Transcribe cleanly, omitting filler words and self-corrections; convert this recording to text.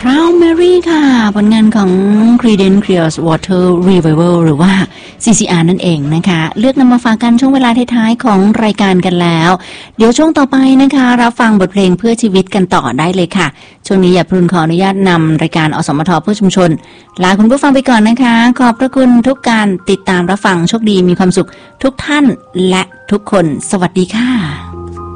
Proud Mary ค่ะผลงานของ Creedence Clearwater Revival หรือว่า CCR นั่นเองนะคะเลือกนำมาฝากกันช่วงเวลาท้ายๆของรายการกันแล้วเดี๋ยวช่วงต่อไปนะคะรับฟังบทเพลงเพื่อชีวิตกันต่อได้เลยค่ะช่วงนี้อย่าพรุนขออนุญาตนำรายการอสมทเพื่อชุมชนลาคุณผู้ฟังไปก่อนนะคะขอบพระคุณทุกการติดตามรับฟังโชคดีมีความสุขทุกท่านและทุกคนสวัสดีค่ะ